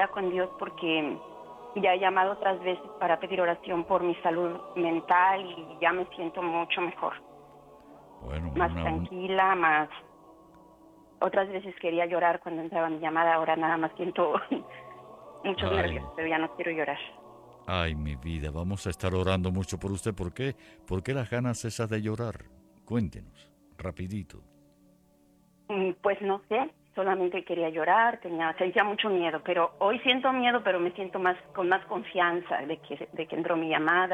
ya con Dios porque ya he llamado otras veces para pedir oración por mi salud mental y ya me siento mucho mejor. Bueno, Más tranquila, más... Otras veces quería llorar cuando entraba mi llamada, ahora nada más siento muchos nervios, pero ya no quiero llorar. Ay, mi vida, vamos a estar orando mucho por usted. ¿Por qué? ¿Por qué las ganas esas de llorar? Cuéntenos, rapidito. Pues no sé, solamente quería llorar, sentía mucho miedo, pero hoy siento miedo, pero me siento con más confianza de que entró mi llamada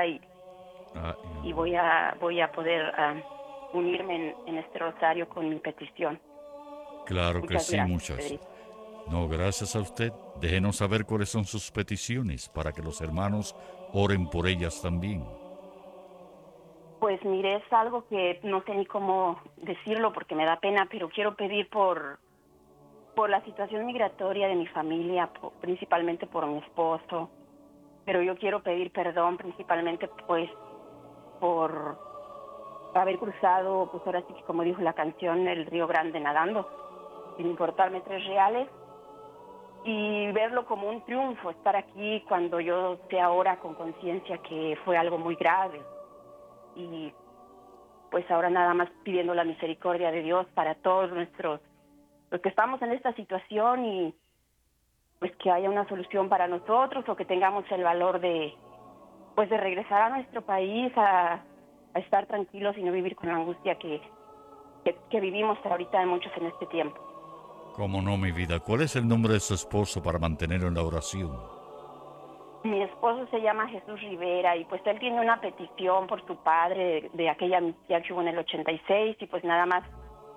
y voy a poder unirme en este rosario con mi petición. Claro que Muchas sí, gracias, muchas. Pedrito. No, gracias a usted. Déjenos saber cuáles son sus peticiones para que los hermanos oren por ellas también. Pues mire, es algo que no sé ni cómo decirlo porque me da pena, pero quiero pedir por la situación migratoria de mi familia, principalmente por mi esposo, pero yo quiero pedir perdón principalmente pues por haber cruzado, pues ahora sí que como dijo la canción, el Río Grande nadando, sin importarme 3 reales, y verlo como un triunfo, estar aquí cuando yo sé ahora con conciencia que fue algo muy grave. Y pues ahora nada más pidiendo la misericordia de Dios para todos los que estamos en esta situación y pues que haya una solución para nosotros o que tengamos el valor pues de regresar a nuestro país a estar tranquilos y no vivir con la angustia que vivimos ahorita muchos en este tiempo. ¿Cómo no, mi vida? ¿Cuál es el nombre de su esposo para mantenerlo en la oración? Mi esposo se llama Jesús Rivera y pues él tiene una petición por su padre de aquella amnistía que hubo en el 86 y pues nada más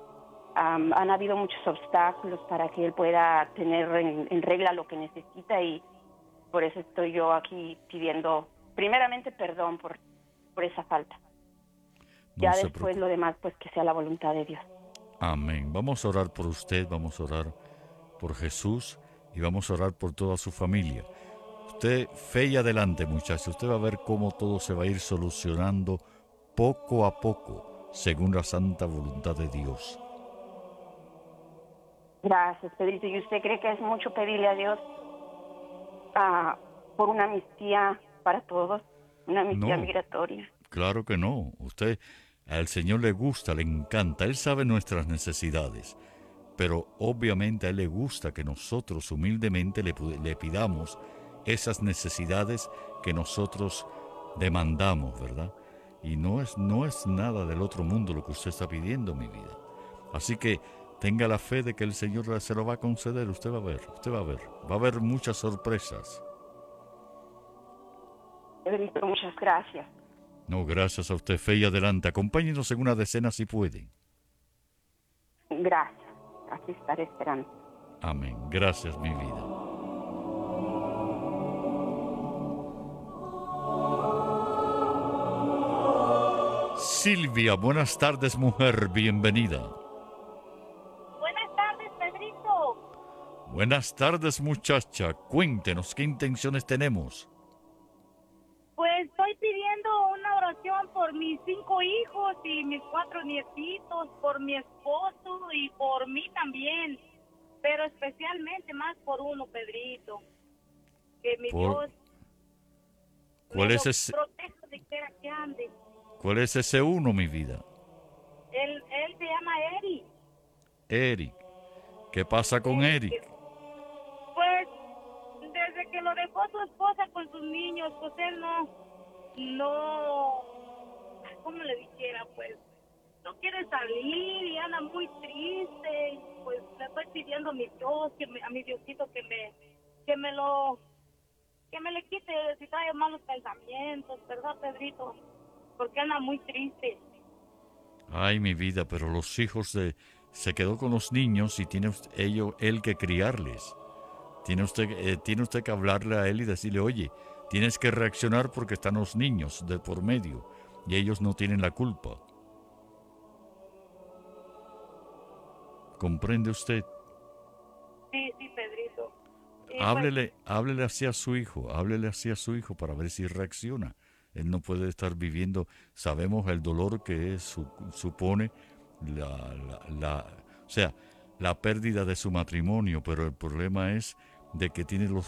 han habido muchos obstáculos para que él pueda tener en regla lo que necesita y por eso estoy yo aquí pidiendo primeramente perdón por esa falta. No Ya se después lo preocupe. demás pues que sea la voluntad de Dios. Amén. Vamos a orar por usted, vamos a orar por Jesús y vamos a orar por toda su familia. Usted, fe y adelante, muchachos. Usted va a ver cómo todo se va a ir solucionando poco a poco, según la santa voluntad de Dios. Gracias, Pedrito. ¿Y usted cree que es mucho pedirle a Dios por una amnistía para todos? Una amnistía No, migratoria. claro que no. Usted, al Señor le gusta, le encanta. Él sabe nuestras necesidades. Pero obviamente a Él le gusta que nosotros humildemente le pidamos esas necesidades que nosotros demandamos, ¿verdad? Y no es nada del otro mundo lo que usted está pidiendo, mi vida. Así que tenga la fe de que el Señor se lo va a conceder. Usted va a ver, usted va a ver. Va a haber muchas sorpresas. Pedrito, muchas gracias. No, gracias a usted, fe y adelante. Acompáñenos en una decena si puede. Gracias. Aquí estaré esperando. Amén. Gracias, mi vida. Silvia, buenas tardes, mujer, bienvenida. Buenas tardes, Pedrito. Buenas tardes, muchacha. Cuéntenos qué intenciones tenemos. Pues estoy pidiendo una oración por mis 5 hijos y mis 4 nietitos, por mi esposo y por mí también, pero especialmente más por uno, Pedrito. Que mi Dios ¿Cuál me es lo ese, proteja de quiera que ande. cuál es ese uno, mi vida? Él se llama Eric. Eric. ¿Qué pasa con Eric? Pues desde que lo dejó su esposa con sus niños, pues él no, ¿cómo le dijera? Pues no quiere salir y anda muy triste. Y pues le estoy pidiendo a mi Dios, a mi Diosito que me le quite si trae malos pensamientos, ¿verdad, Pedrito? Porque anda muy triste. Ay, mi vida, pero los hijos de... Se quedó con los niños y tiene él que criarles. Tiene usted que hablarle a él y decirle, oye, tienes que reaccionar porque están los niños de por medio y ellos no tienen la culpa. ¿Comprende usted? Sí, Pedrito. Y pues, Háblele así a su hijo, háblele así a su hijo para ver si reacciona. Él no puede estar viviendo, sabemos el dolor que supone o sea, la pérdida de su matrimonio, pero el problema es de que tiene los